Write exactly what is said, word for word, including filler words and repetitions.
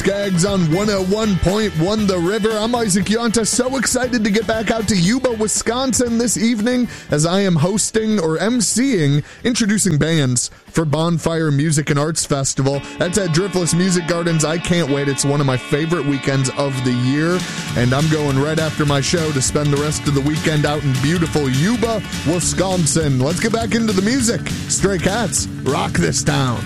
Skaggs on one oh one point one The River. I'm Isaac Yonta, so excited to get back out to Yuba, Wisconsin this evening as I am hosting or emceeing, introducing bands for Bonfire Music and Arts Festival. That's at Driftless Music Gardens. I can't wait. It's one of my favorite weekends of the year, and I'm going right after my show to spend the rest of the weekend out in beautiful Yuba, Wisconsin. Let's get back into the music. Stray Cats, rock this town.